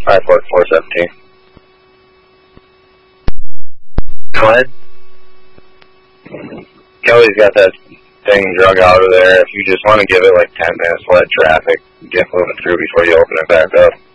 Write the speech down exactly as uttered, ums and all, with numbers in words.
five four four seventeen. Go ahead. Kelly's got that thing drug out of there. If you just want to give it like ten minutes, let traffic get moving through before you open it back up.